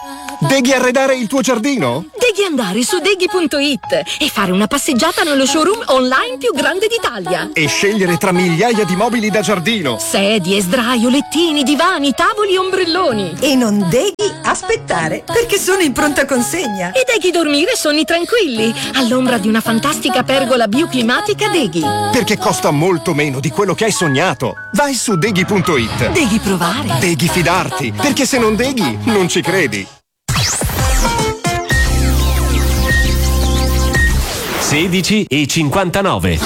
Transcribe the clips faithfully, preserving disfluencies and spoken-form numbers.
Devi arredare il tuo giardino? Devi andare su deghi punto it e fare una passeggiata nello showroom online più grande d'Italia. E scegliere tra migliaia di mobili da giardino. Sedie, sdraio, lettini, divani, tavoli, ombrelloni. E non devi aspettare, perché sono in pronta consegna. E devi dormire sonni tranquilli, all'ombra di una fantastica pergola bioclimatica Deghi. Perché costa molto meno di quello che hai sognato. Vai su deghi punto it. Devi provare. Devi fidarti, perché se non deghi, non ci credi. sedici e cinquantanove.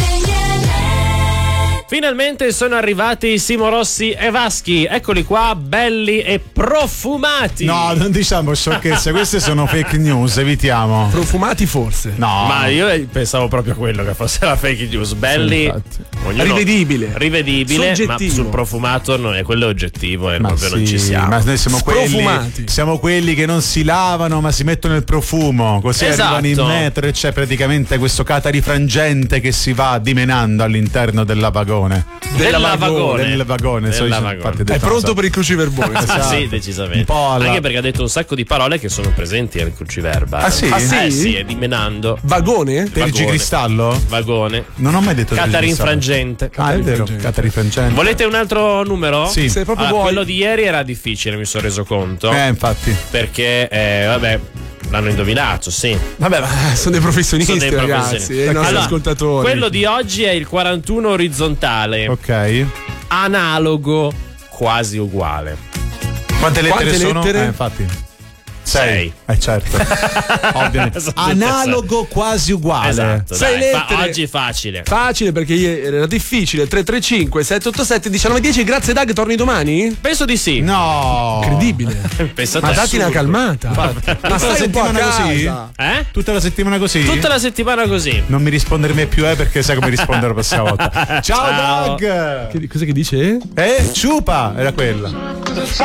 Finalmente sono arrivati Simo Rossi e Vaschi, eccoli qua, belli e profumati. No, non diciamo sciocchezze, queste sono fake news, evitiamo. Profumati forse. No. Ma io pensavo proprio a quello che fosse la fake news, belli. Sì, ognuno, rivedibile. Rivedibile, soggettivo. ma sul profumato non è quello oggettivo, e Ma proprio sì, non ci siamo. ma noi siamo quelli, Sprofumati. siamo quelli che non si lavano ma si mettono il profumo, così Esatto. arrivano in metro e c'è praticamente questo catarifrangente che si va dimenando all'interno del lavagone. Della vagone. Del vagone, so, Della infatti, vagone. detto, È pronto so. per il cruciverbone. Ah, Esatto. sì, decisamente. Un po' alla- Anche perché ha detto un sacco di parole che sono presenti nel cruciverba. Ah, sì? Ah, sì? Eh sì, è dimenando. Vagone? Tergicristallo? Vagone. Non ho mai detto Catarinfrangente. Ah, è vero, catarifrangente. Volete un altro numero? Sì. Se proprio Allora, vuoi. quello di ieri era difficile, mi sono reso conto. Eh, infatti. Perché, eh, vabbè, l'hanno indovinato, sì. Vabbè, ma sono dei professionisti, Sono dei ragazzi. professionisti. E i nostri Allora, ascoltatori. quello di oggi è il quarantuno orizzontale. Ok. Analogo, quasi uguale. Quante lettere Quante sono? lettere? Eh, infatti. Sei. Eh, certo. Ovviamente. Sono tutte Analogo quasi uguale. Esatto, Sei dai, fa- lettere. oggi è facile. Facile perché ieri era difficile. tre tre cinque sette otto sette uno nove uno zero. Grazie Dag, torni domani? Penso di sì. No. Incredibile. Pensa Ma te. datti una calmata. Ma Tutta la stai un po' a settimana così? casa. Eh? Tutta la settimana così? Tutta la settimana così. Non mi rispondere mai più, eh, perché sai come rispondere la prossima volta. Ciao, Ciao. Doug! Che, cos'è che dice? Eh, ciupa! Era quella.